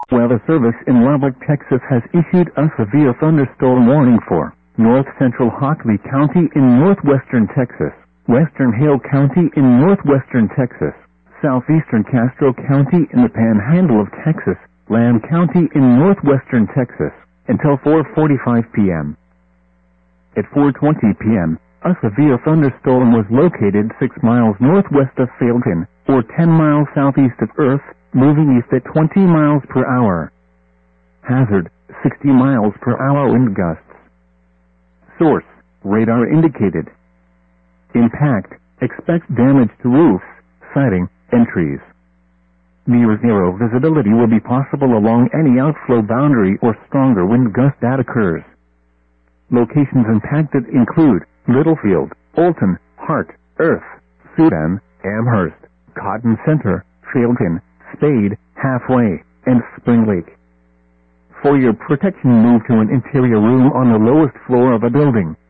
Weather Service in Lubbock, Texas has issued a severe thunderstorm warning for north central Hockley County in northwestern Texas, western Hale County in northwestern Texas, southeastern Castro County in the Panhandle of Texas, Lamb County in northwestern Texas, until 4:45 p.m. At 4:20 p.m., a severe thunderstorm was located 6 miles northwest of Fayetteville, or 10 miles southeast of Earth, moving east at 20 miles per hour. Hazard, 60 miles per hour wind gusts. Source, radar indicated. Impact, expect damage to roofs, siding, and trees. Near zero visibility will be possible along any outflow boundary or stronger wind gust that occurs. Locations impacted include Littlefield, Olton, Hart, Earth, Sudan, Amherst, Cotton Center, Fayetteville, Spade, Halfway, and Spring Lake. For your protection, move to an interior room on the lowest floor of a building.